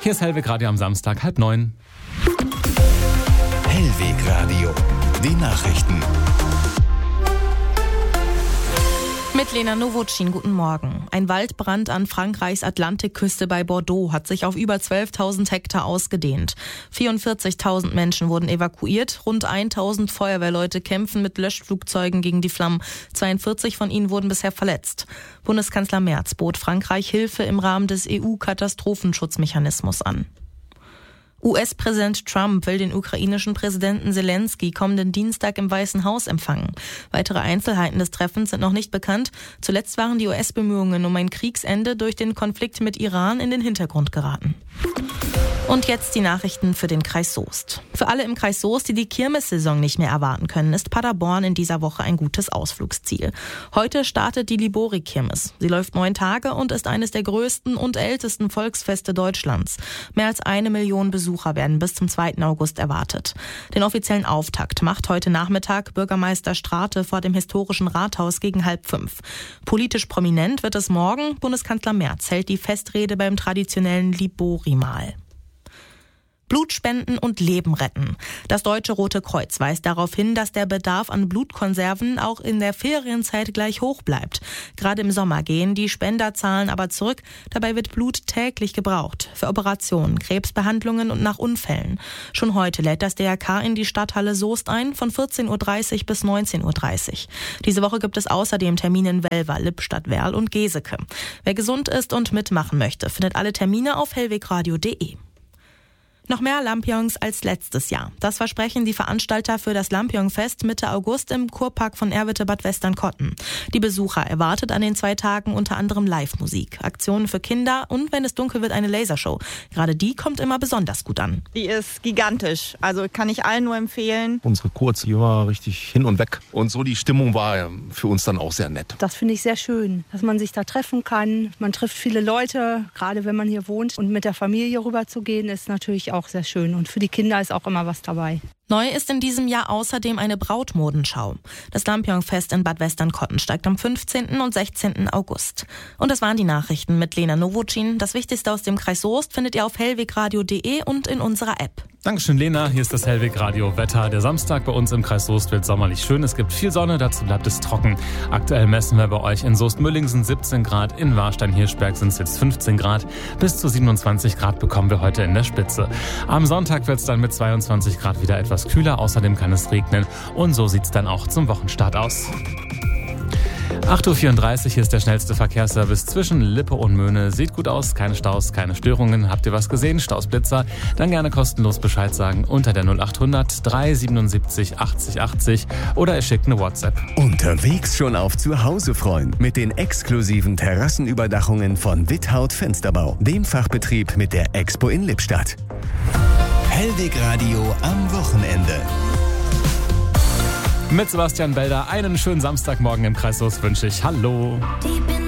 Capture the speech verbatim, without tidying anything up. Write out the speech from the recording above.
Hier ist Hellweg Radio am Samstag, halb neun. Hellweg Radio, die Nachrichten. Mit Lena Nowotschin, guten Morgen. Ein Waldbrand an Frankreichs Atlantikküste bei Bordeaux hat sich auf über zwölftausend Hektar ausgedehnt. vierundvierzigtausend Menschen wurden evakuiert, rund tausend Feuerwehrleute kämpfen mit Löschflugzeugen gegen die Flammen. zweiundvierzig von ihnen wurden bisher verletzt. Bundeskanzler Merz bot Frankreich Hilfe im Rahmen des E U-Katastrophenschutzmechanismus an. U S-Präsident Trump will den ukrainischen Präsidenten Zelensky kommenden Dienstag im Weißen Haus empfangen. Weitere Einzelheiten des Treffens sind noch nicht bekannt. Zuletzt waren die U S-Bemühungen um ein Kriegsende durch den Konflikt mit Iran in den Hintergrund geraten. Und jetzt die Nachrichten für den Kreis Soest. Für alle im Kreis Soest, die die Kirmessaison nicht mehr erwarten können, ist Paderborn in dieser Woche ein gutes Ausflugsziel. Heute startet die Libori-Kirmes. Sie läuft neun Tage und ist eines der größten und ältesten Volksfeste Deutschlands. Mehr als eine Million Besucher werden bis zum zweiten August erwartet. Den offiziellen Auftakt macht heute Nachmittag Bürgermeister Strate vor dem historischen Rathaus gegen halb fünf. Politisch prominent wird es morgen. Bundeskanzler Merz hält die Festrede beim traditionellen Libori-Mahl. Blutspenden und Leben retten. Das Deutsche Rote Kreuz weist darauf hin, dass der Bedarf an Blutkonserven auch in der Ferienzeit gleich hoch bleibt. Gerade im Sommer gehen die Spenderzahlen aber zurück. Dabei wird Blut täglich gebraucht. Für Operationen, Krebsbehandlungen und nach Unfällen. Schon heute lädt das D R K in die Stadthalle Soest ein, von vierzehn Uhr dreißig bis neunzehn Uhr dreißig. Diese Woche gibt es außerdem Termine in Welver, Lippstadt, Werl und Geseke. Wer gesund ist und mitmachen möchte, findet alle Termine auf hellwegradio punkt de. Noch mehr Lampions als letztes Jahr. Das versprechen die Veranstalter für das Lampion-Fest Mitte August im Kurpark von Erwitte Bad Westernkotten. Die Besucher erwartet an den zwei Tagen unter anderem Live-Musik, Aktionen für Kinder und, wenn es dunkel wird, eine Lasershow. Gerade die kommt immer besonders gut an. Die ist gigantisch, also kann ich allen nur empfehlen. Unsere Kurz, die war richtig hin und weg. Und so die Stimmung war für uns dann auch sehr nett. Das finde ich sehr schön, dass man sich da treffen kann. Man trifft viele Leute, gerade wenn man hier wohnt. Und mit der Familie rüber zu gehen, ist natürlich auch auch sehr schön. Und für die Kinder ist auch immer was dabei. Neu ist in diesem Jahr außerdem eine Brautmodenschau. Das Lampion-Fest in Bad Westernkotten steigt am fünfzehnten und sechzehnten August. Und das waren die Nachrichten mit Lena Nowotschin. Das Wichtigste aus dem Kreis Soest findet ihr auf hellwegradio punkt de und in unserer App. Dankeschön, Lena. Hier ist das Hellweg Radio Wetter. Der Samstag bei uns im Kreis Soest wird sommerlich schön. Es gibt viel Sonne, dazu bleibt es trocken. Aktuell messen wir bei euch in Soest-Mülling sind siebzehn Grad, in Warstein-Hirschberg sind es jetzt fünfzehn Grad. Bis zu siebenundzwanzig Grad bekommen wir heute in der Spitze. Am Sonntag wird es dann mit zweiundzwanzig Grad wieder etwas kühler. Außerdem kann es regnen. Und so sieht es dann auch zum Wochenstart aus. acht Uhr vierunddreißig, hier ist der schnellste Verkehrsservice zwischen Lippe und Möhne. Sieht gut aus, keine Staus, keine Störungen. Habt ihr was gesehen? Stausblitzer? Dann gerne kostenlos Bescheid sagen unter der null achthundert drei siebenundsiebzig achtzig achtzig oder ihr schickt eine WhatsApp. Unterwegs schon auf Zuhause freuen mit den exklusiven Terrassenüberdachungen von Withaut Fensterbau, dem Fachbetrieb mit der Expo in Lippstadt. Hellweg Radio am Wochenende. Mit Sebastian Belder einen schönen Samstagmorgen im Kreis Soest wünsche ich. Hallo.